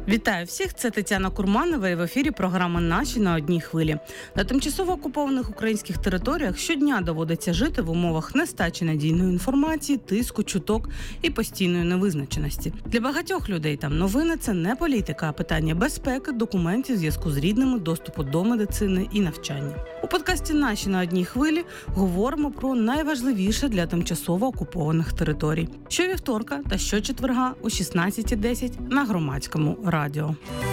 Вітаю всіх, це Тетяна Курманова і в ефірі програма «Наші на одній хвилі». На тимчасово окупованих українських територіях щодня доводиться жити в умовах нестачі надійної інформації, тиску, чуток і постійної невизначеності. Для багатьох людей там новини – це не політика, а питання безпеки, документів, зв'язку з рідними, доступу до медицини і навчання. У подкасті «Наші на одній хвилі» говоримо про найважливіше для тимчасово окупованих територій. Щовівторка та щочетверга о 16:10 на Громадському радіо.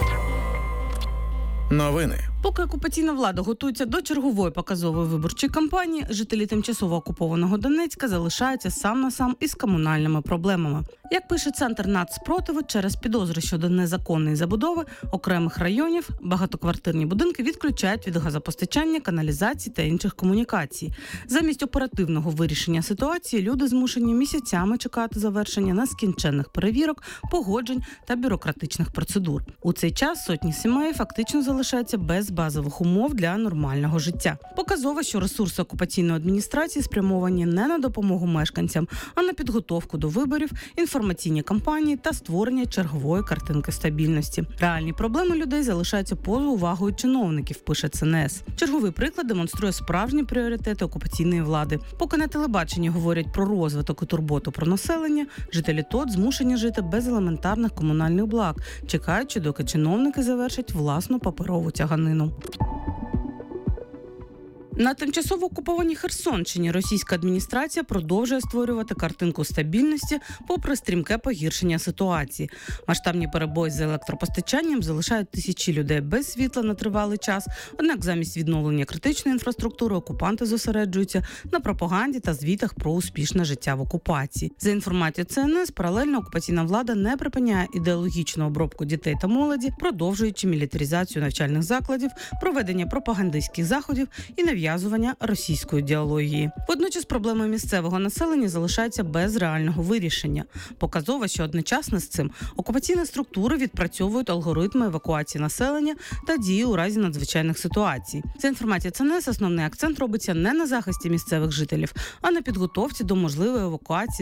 Новини. Поки окупаційна влада готується до чергової показової виборчої кампанії, жителі тимчасово окупованого Донецька залишаються сам на сам із комунальними проблемами. Як пише Центр нацспротиву, через підозри щодо незаконної забудови окремих районів багатоквартирні будинки відключають від газопостачання, каналізації та інших комунікацій. Замість оперативного вирішення ситуації люди змушені місяцями чекати завершення нескінченних перевірок, погоджень та бюрократичних процедур. У цей час сотні сімей фактично залишаються без базових умов для нормального життя. Показово, що ресурси окупаційної адміністрації спрямовані не на допомогу мешканцям, а на підготовку до виборів, інформаційні кампанії та створення чергової картинки стабільності. Реальні проблеми людей залишаються поза увагою чиновників, пише ЦНС. Черговий приклад демонструє справжні пріоритети окупаційної влади. Поки на телебаченні говорять про розвиток і турботу про населення, жителі ТОТ змушені жити без елементарних комунальних благ, чекаючи, доки чиновники завершать власну паперову тяганину. На тимчасово окупованій Херсонщині російська адміністрація продовжує створювати картинку стабільності попри стрімке погіршення ситуації. Масштабні перебої з електропостачанням залишають тисячі людей без світла на тривалий час, однак замість відновлення критичної інфраструктури окупанти зосереджуються на пропаганді та звітах про успішне життя в окупації. За інформацією ЦНС, паралельно окупаційна влада не припиняє ідеологічну обробку дітей та молоді, продовжуючи мілітаризацію навчальних закладів, проведення пропагандистських заходів і нав'язування російської ідеології. Водночас проблеми місцевого населення залишаються без реального вирішення. Показово, що одночасно з цим окупаційні структури відпрацьовують алгоритми евакуації населення та дії у разі надзвичайних ситуацій. За інформацією ЦНС, основний акцент робиться не на захисті місцевих жителів, а на підготовці до можливої евакуації